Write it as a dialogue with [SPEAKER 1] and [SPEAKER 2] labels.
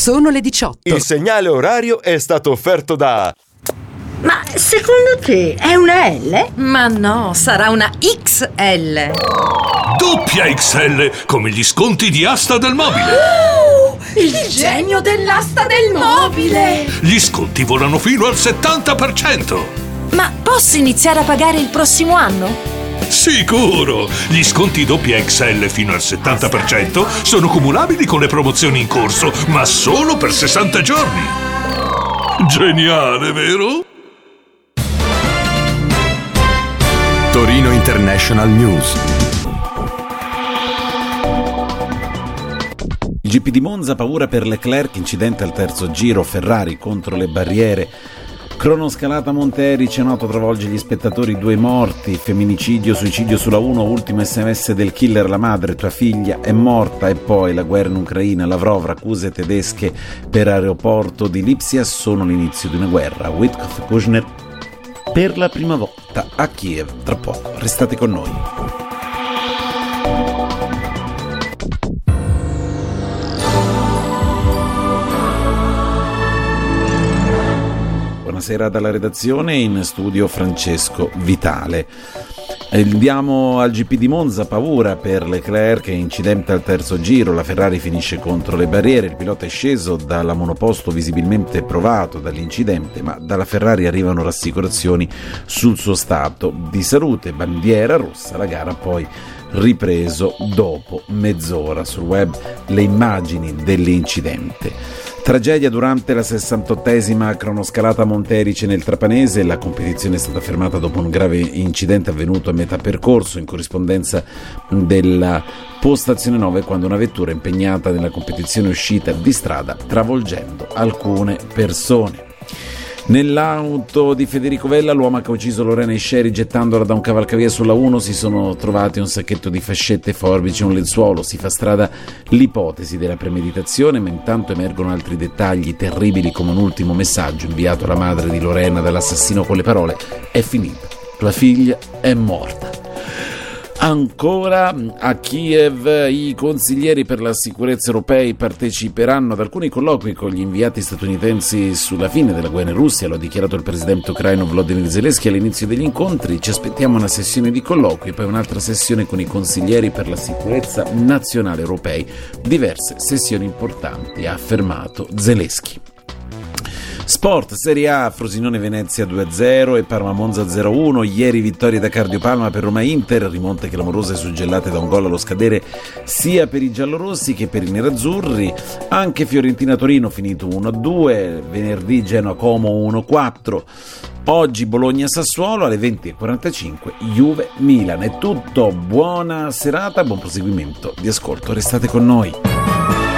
[SPEAKER 1] Sono le 18.
[SPEAKER 2] Il segnale orario è stato offerto da...
[SPEAKER 3] Ma secondo te è una L?
[SPEAKER 4] Ma no, sarà una XL.
[SPEAKER 5] Doppia XL, come gli sconti di Asta del Mobile.
[SPEAKER 4] Il genio dell'asta del mobile!
[SPEAKER 5] Gli sconti volano fino al 70%.
[SPEAKER 6] Ma posso iniziare a pagare il prossimo anno?
[SPEAKER 5] Sicuro! Gli sconti doppia XL fino al 70% sono cumulabili con le promozioni in corso, ma solo per 60 giorni. Geniale, vero?
[SPEAKER 7] Torino International News.
[SPEAKER 8] Il GP di Monza, paura per Leclerc, incidente al terzo giro, Ferrari contro le barriere. Cronoscalata Monterice, noto travolge gli spettatori, 2 morti, femminicidio, suicidio sulla 1, ultimo SMS del killer, la madre, tua figlia è morta. E poi la guerra in Ucraina, Lavrov, accuse tedesche per aeroporto di Lipsia, sono l'inizio di una guerra. Witkoff e Kushner per la prima volta a Kiev, tra poco, restate con noi. Buonasera dalla redazione, in studio Francesco Vitale. Andiamo al GP di Monza, paura per Leclerc, incidente al terzo giro, la Ferrari finisce contro le barriere, il pilota è sceso dalla monoposto visibilmente provato dall'incidente, ma dalla Ferrari arrivano rassicurazioni sul suo stato di salute, bandiera rossa, la gara poi ripreso dopo mezz'ora. Sul web le immagini dell'incidente. Tragedia durante la 68esima cronoscalata Monterice nel Trapanese. La competizione è stata fermata dopo un grave incidente avvenuto a metà percorso in corrispondenza della postazione 9, quando una vettura impegnata nella competizione è uscita di strada travolgendo alcune persone. Nell'auto di Federico Vella, l'uomo che ha ucciso Lorena Isceri gettandola da un cavalcavia sulla 1, si sono trovati un sacchetto di fascette, forbici e un lenzuolo. Si fa strada l'ipotesi della premeditazione, ma intanto emergono altri dettagli terribili, come un ultimo messaggio inviato alla madre di Lorena dall'assassino con le parole: è finita, tua figlia è morta. Ancora a Kiev, i consiglieri per la sicurezza europei parteciperanno ad alcuni colloqui con gli inviati statunitensi sulla fine della guerra in Russia, lo ha dichiarato il presidente ucraino Volodymyr Zelensky all'inizio degli incontri. Ci aspettiamo una sessione di colloqui e poi un'altra sessione con i consiglieri per la sicurezza nazionale europei. Diverse sessioni importanti, ha affermato Zelensky. Sport, Serie A, Frosinone-Venezia 2-0 e Parma-Monza 0-1. Ieri vittorie da Cardiopalma per Roma-Inter, rimonte clamorose suggellate da un gol allo scadere sia per i giallorossi che per i nerazzurri. Anche Fiorentina-Torino finito 1-2, venerdì Genoa-Como 1-4. Oggi Bologna-Sassuolo alle 20:45, Juve-Milan. È tutto, buona serata, buon proseguimento di ascolto, restate con noi.